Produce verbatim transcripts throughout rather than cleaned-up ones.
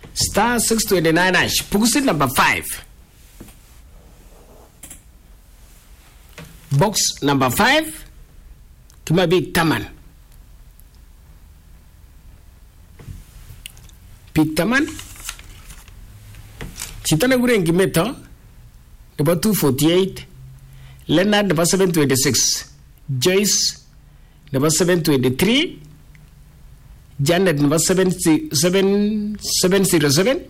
Star six twenty-nine hash. Pugusit number five. Box number five. Kimabig taman. Big taman. Chitana gure ngimeto. Number two forty-eight. Leonard number seven twenty-six. Joyce number seven twenty-three. Janet number seven seven seven zero seven.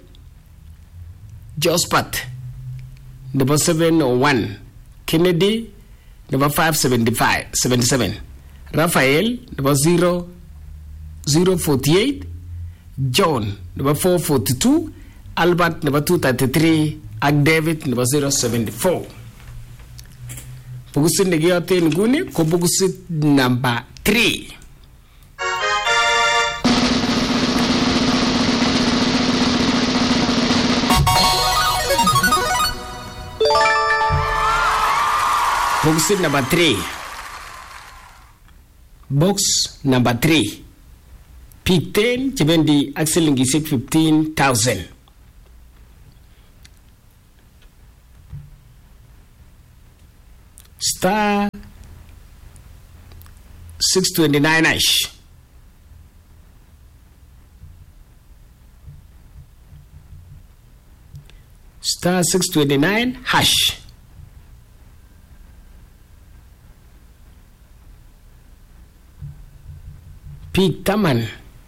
Jospat number seven oh one. Kennedy number five seventy-five seventy-seven. Raphael number zero zero forty-eight. John number four forty-two. Albert number two thirty-three. And David number zero seventy-four. Pugusit negiyote nguni ko pugusit number three. Pugusit number three. Box number three. P ten chibendi axelingi six fifteen thousand. Star six twenty-nine hash. Star six twenty-nine hash. P Taman.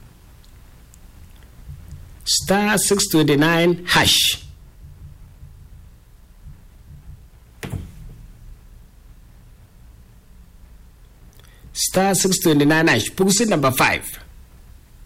Star six twenty-nine hash. Star six twenty-nine hash. Pugusit number five.